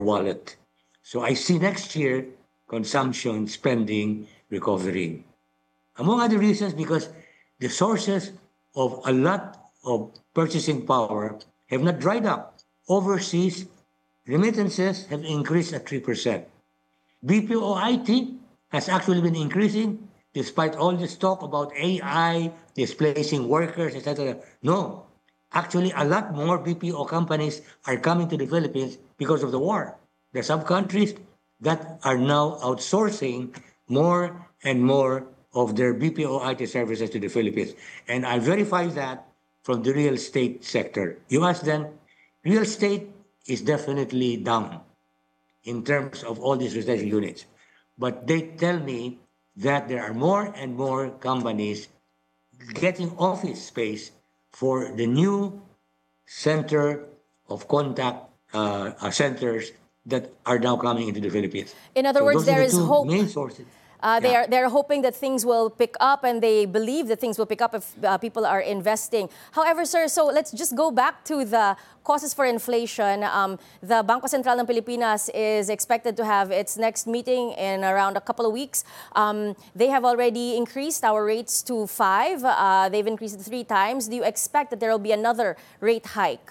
wallet. So I see next year consumption, spending recovering. Among other reasons, because the sources of a lot of purchasing power have not dried up. Overseas remittances have increased at 3%. BPO IT has actually been increasing despite all this talk about AI displacing workers, etc. No, actually, a lot more BPO companies are coming to the Philippines because of the war. There are some countries that are now outsourcing more and more of their BPO IT services to the Philippines. And I verify that from the real estate sector. You ask them, real estate is definitely down in terms of all these residential units. But they tell me that there are more and more companies getting office space for the new center of contact centers that are now coming into the Philippines. In other So words, those are there the is two hope. main sources. They Yeah. are they're hoping that things will pick up, and they believe that things will pick up if people are investing. However, sir, so let's just go back to the causes for inflation. The Bangko Sentral ng Pilipinas is expected to have its next meeting in around a couple of weeks. They have already increased our rates to 5. They've increased it 3 times. Do you expect that there will be another rate hike?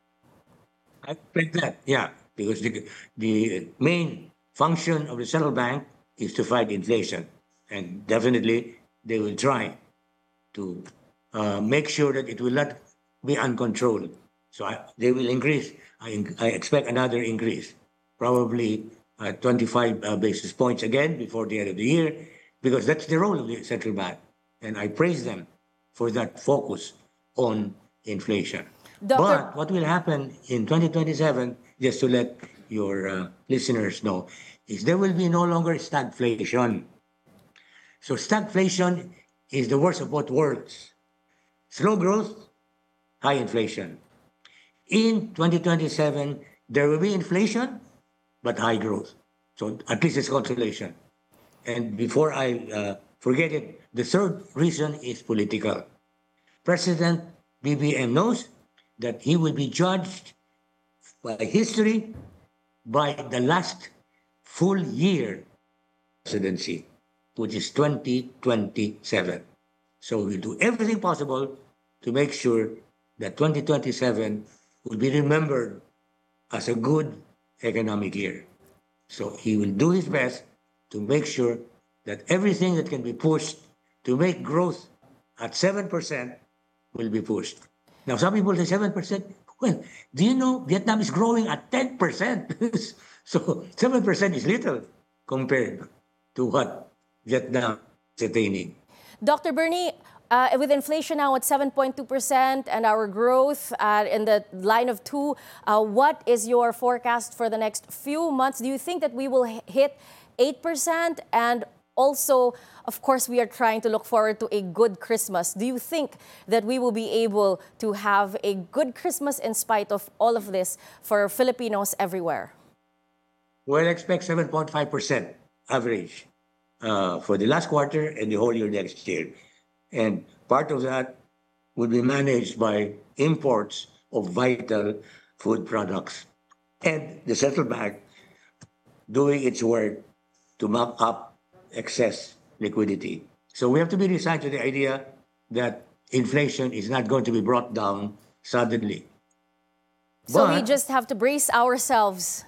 I expect that, yeah, because the main function of the central bank is to fight inflation. And definitely they will try to make sure that it will not be uncontrolled. So they will increase. I expect another increase, probably 25 basis points again before the end of the year, because that's the role of the central bank. And I praise them for that focus on inflation. Doctor, But what will happen in 2027, just to let your listeners know, is there will be no longer stagflation. So stagflation is the worst of both worlds. Slow growth, high inflation. In 2027, there will be inflation, but high growth. So at least it's consolation. And before I forget it, the third reason is political. President BBM knows that he will be judged by history by the last full year presidency, which is 2027. So we'll do everything possible to make sure that 2027 will be remembered as a good economic year. So he will do his best to make sure that everything that can be pushed to make growth at 7% will be pushed. Now, some people say 7%. Well, do you know Vietnam is growing at 10%? So 7% is little compared to what Vietnam is attaining. Dr. Bernie, with inflation now at 7.2% and our growth in the line of 2, what is your forecast for the next few months? Do you think that we will hit 8%? And also, of course, we are trying to look forward to a good Christmas. Do you think that we will be able to have a good Christmas in spite of all of this for Filipinos everywhere? Well, expect 7.5% average for the last quarter and the whole year next year. And part of that will be managed by imports of vital food products. And the central bank doing its work to mop up excess liquidity. So we have to be resigned to the idea that inflation is not going to be brought down suddenly. So we But just have to brace ourselves.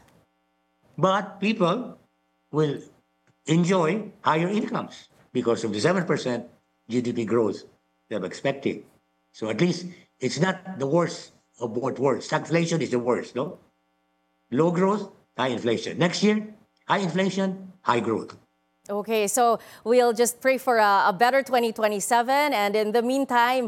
But people will enjoy higher incomes because of the 7% GDP growth they're expecting. So at least it's not the worst of both worlds. Stagflation is the worst, no? Low growth, high inflation. Next year, high inflation, high growth. Okay, so we'll just pray for a better 2027, and in the meantime,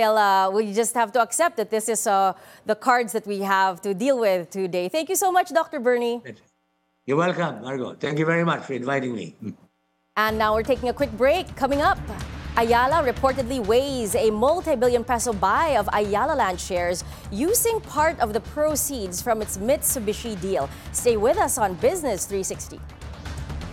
we just have to accept that this is the cards that we have to deal with today. Thank you so much, Dr. Bernie. You're welcome, Margo. Thank you very much for inviting me. And now we're taking a quick break. Coming up, Ayala reportedly weighs a multi-billion peso buy of Ayala Land shares using part of the proceeds from its Mitsubishi deal. Stay with us on Business 360.